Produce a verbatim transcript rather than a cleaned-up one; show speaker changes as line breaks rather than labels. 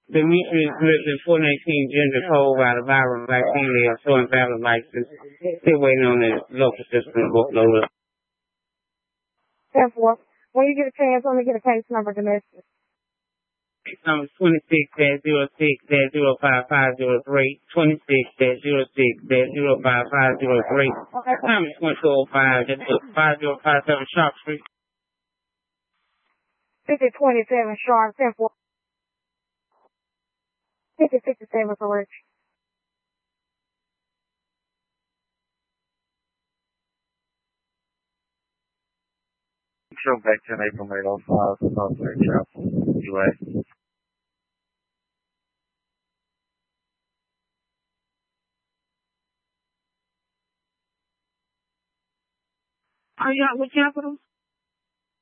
The meeting is written four nineteen gender code by the Bible Black Family of showing valid license. Still waiting on the local system book loader.
ten four. When you get a chance, let me get a case number domestic.
Number twenty-six dash zero six dash zero five five zero three. twenty-six dash zero six dash zero five five zero three. Time is twenty-two oh five. That's five zero five seven Sharp Street.
fifty twenty-seven Sharp, ten four. fifty fifty-seven for Rich.
Show back ten April eight oh five, Southwest Chapel, U A.
Are y'all with Capital?